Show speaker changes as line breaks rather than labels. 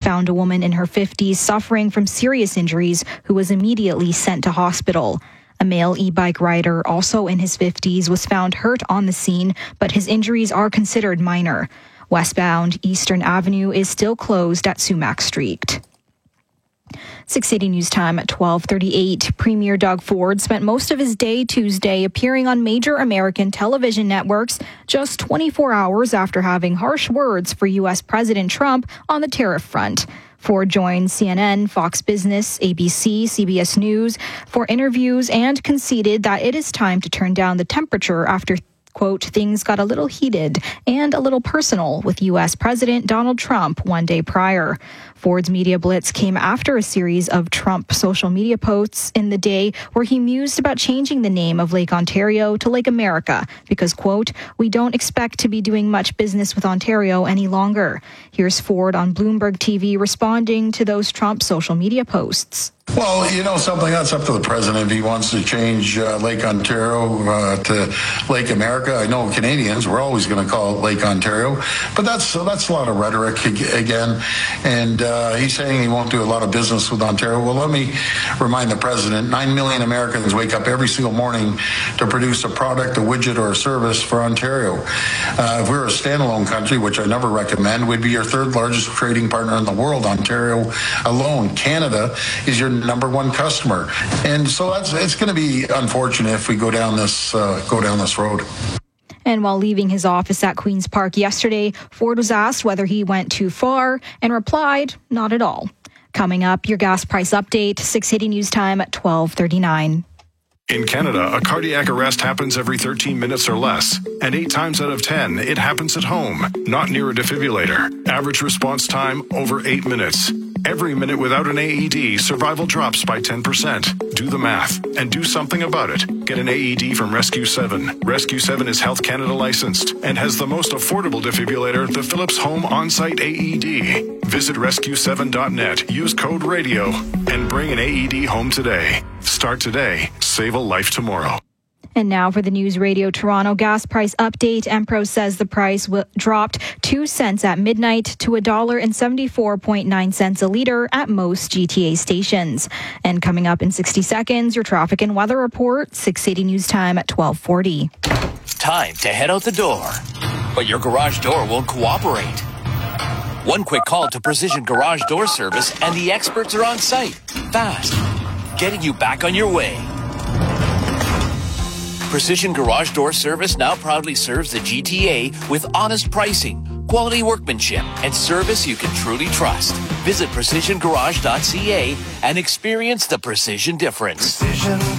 found a woman in her 50s suffering from serious injuries who was immediately sent to hospital. A male e-bike rider, also in his 50s, was found hurt on the scene, but his injuries are considered minor. Westbound Eastern Avenue is still closed at Sumac Street. 680 News Time at 12:38. Premier Doug Ford spent most of his day Tuesday appearing on major American television networks just 24 hours after having harsh words for U.S. President Trump on the tariff front. Ford joined CNN, Fox Business, ABC, CBS News for interviews and conceded that it is time to turn down the temperature after, quote, things got a little heated and a little personal with U.S. President Donald Trump one day prior. Ford's media blitz came after a series of Trump social media posts in the day where he mused about changing the name of Lake Ontario to Lake America because, quote, we don't expect to be doing much business with Ontario any longer. Here's Ford on Bloomberg TV responding to those Trump social media posts.
Well, you know something, that's up to the president if he wants to change Lake Ontario to Lake America. I know Canadians, we're always going to call it Lake Ontario, but that's a lot of rhetoric again. And he's saying he won't do a lot of business with Ontario. Well, let me remind the president, 9 million Americans wake up every single morning to produce a product, a widget, or a service for Ontario. If we were a standalone country, which I never recommend, we'd be your third largest trading partner in the world, Ontario alone. Canada is your number one customer. And so it's going to be unfortunate if we go down this road.
And while leaving his office at Queen's Park yesterday, Ford was asked whether he went too far and replied, not at all. Coming up, your gas price update, 680 News Time at 12:39.
In Canada, a cardiac arrest happens every 13 minutes or less, and 8 times out of 10, it happens at home, not near a defibrillator. Average response time, over 8 minutes. Every minute without an AED, survival drops by 10%. Do the math and do something about it. Get an AED from Rescue 7. Rescue 7 is Health Canada licensed and has the most affordable defibrillator, the Philips Home On-Site AED. Visit rescue7.net, use code RADIO, and bring an AED home today. Start today, save a life tomorrow.
And now for the News Radio Toronto gas price update. Empro says the price dropped 2 cents at midnight to $1.74.9 a litre at most GTA stations. And coming up in 60 seconds, your traffic and weather report, 680 News Time at 12:40.
Time to head out the door, but your garage door won't cooperate. One quick call to Precision Garage Door Service and the experts are on site, fast, getting you back on your way. Precision Garage Door Service now proudly serves the GTA with honest pricing, quality workmanship, and service you can truly trust. Visit precisiongarage.ca and experience the precision difference.
Precision